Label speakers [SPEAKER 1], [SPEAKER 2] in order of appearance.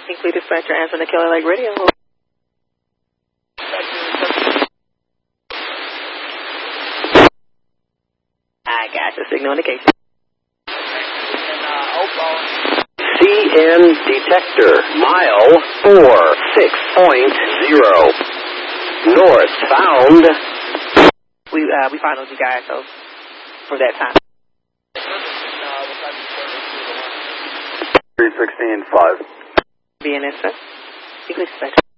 [SPEAKER 1] Hinkley Dispatcher answering the Killer Lake Radio. I got your signal indication.
[SPEAKER 2] CN detector, mile 46.0. North found.
[SPEAKER 1] We found those guys, so for that time.
[SPEAKER 2] 316.5.
[SPEAKER 1] BNS, sir. Hinkley Dispatcher.